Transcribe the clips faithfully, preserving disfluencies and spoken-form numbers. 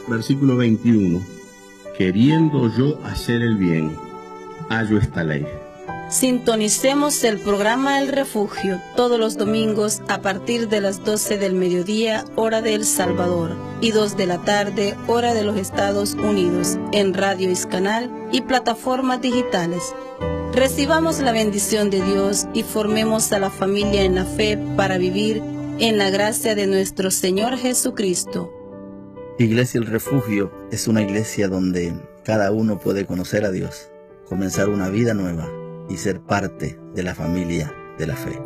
versículo veintiuno. Queriendo yo hacer el bien, hallo esta ley. Sintonicemos el programa El Refugio todos los domingos a partir de las doce del mediodía, hora de El Salvador, y dos de la tarde, hora de los Estados Unidos, en Radio Iscanal y plataformas digitales. Recibamos la bendición de Dios y formemos a la familia en la fe para vivir en la gracia de nuestro Señor Jesucristo. Iglesia El Refugio es una iglesia donde cada uno puede conocer a Dios, comenzar una vida nueva y ser parte de la familia de la fe.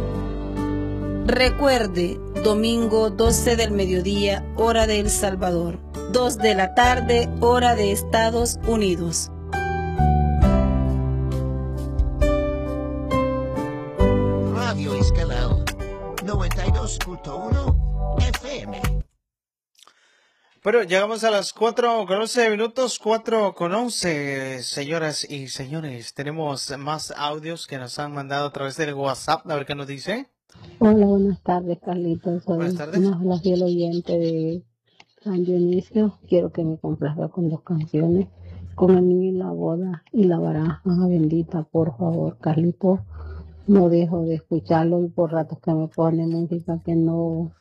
Recuerde, domingo doce del mediodía, hora de El Salvador, dos de la tarde, hora de Estados Unidos. Radio Iscanal noventa y dos punto uno F M. Bueno, llegamos a las cuatro con once minutos, cuatro con once, señoras y señores. Tenemos más audios que nos han mandado a través del WhatsApp. A ver qué nos dice. Hola, buenas tardes, Carlitos. Soy Buenas tardes. una de las fiel oyente de San Dionisio. Quiero que me complazca con dos canciones. Con el niño y la boda y la baraja bendita, por favor, Carlitos. No dejo de escucharlo y por ratos que me pone música que no...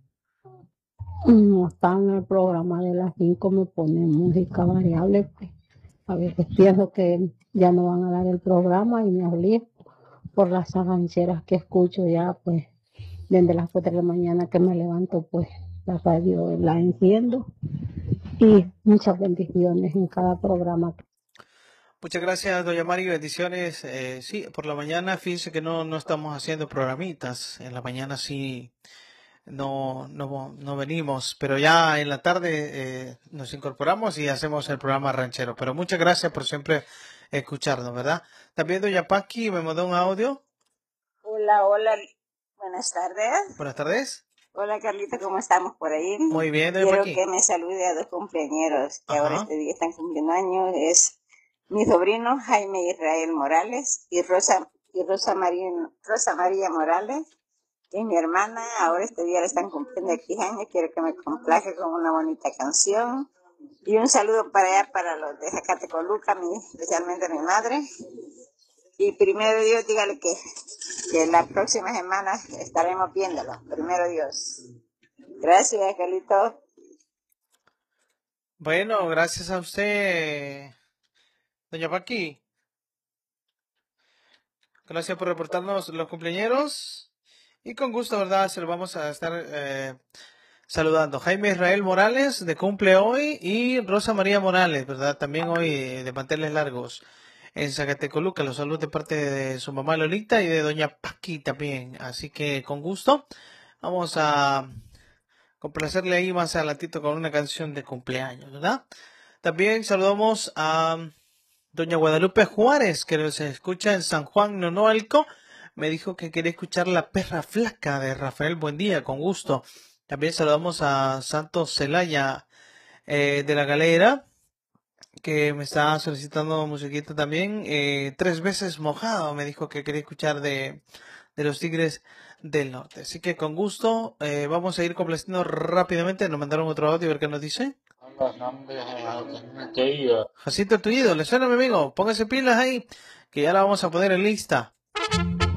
No está en el programa de las cinco, me pone música variable, pues a veces pienso que ya no van a dar el programa y me obligo por las rancheras que escucho ya, pues desde las cuatro de la mañana que me levanto, pues la radio la enciendo y muchas bendiciones en cada programa. Muchas gracias, doña Mari, bendiciones. Eh, sí, por la mañana, fíjense que no, no estamos haciendo programitas. En la mañana sí no, no, no venimos, pero ya en la tarde eh, nos incorporamos y hacemos el programa ranchero. Pero muchas gracias por siempre escucharnos, ¿verdad? También doña Paqui me mandó un audio. Hola, hola, buenas tardes. Buenas tardes. Hola, Carlita, ¿cómo estamos por ahí? Muy bien, doña Quiero Paqui. que me salude a dos cumpleañeros que Ajá. ahora este día están cumpliendo años. Es mi sobrino Jaime Israel Morales y Rosa y Rosa María, Rosa María Morales, que es mi hermana. Ahora este día le están cumpliendo diez años. Quiero que me complaque con una bonita canción. Y un saludo para allá, para los de Zacatecoluca, mi, especialmente a mi madre. Y primero Dios, dígale que, que la próxima semana estaremos viéndolo. Primero Dios. Gracias, Carlito. Bueno, gracias a usted, doña Paqui. Gracias por reportarnos los cumpleaños. Y con gusto, ¿verdad? Se lo vamos a estar eh, saludando. Jaime Israel Morales, de cumple hoy, y Rosa María Morales, ¿verdad? También hoy de manteles largos en Zacatecoluca. Los saludos de parte de su mamá Lolita y de doña Paqui también. Así que con gusto vamos a complacerle ahí más adelantito con una canción de cumpleaños, ¿verdad? También saludamos a doña Guadalupe Juárez, que nos escucha en San Juan Nonoalco. Me dijo que quería escuchar La Perra Flaca de Rafael Buendía, con gusto. También saludamos a Santos Celaya eh, de la Galera, que me está solicitando musiquita también. Eh, tres veces mojado, me dijo que quería escuchar de, de los Tigres del Norte. Así que con gusto eh, vamos a ir complaciendo rápidamente. Nos mandaron otro audio, a ver qué nos dice. Jacito, tu ídolo, le suena, mi amigo. Póngase pilas ahí, que ya la vamos a poner en lista.